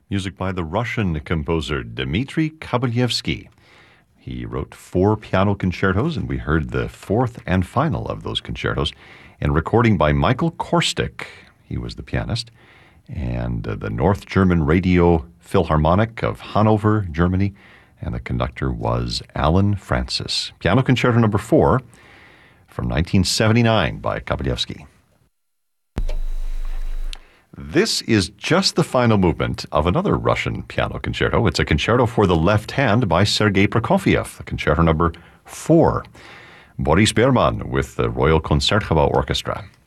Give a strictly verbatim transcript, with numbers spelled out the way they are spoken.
Music by the Russian composer Dmitri Kovalyevsky. He wrote four piano concertos, and we heard the fourth and final of those concertos in recording by Michael Korstic. He was the pianist. And uh, the North German Radio Philharmonic of Hanover, Germany. And the conductor was Alan Francis. Piano Concerto Number four from nineteen seventy-nine by Kovalyevsky. This is just the final movement of another Russian piano concerto. It's a concerto for the left hand by Sergei Prokofiev, Concerto Number four. Boris Berman with the Royal Concertgebouw Orchestra.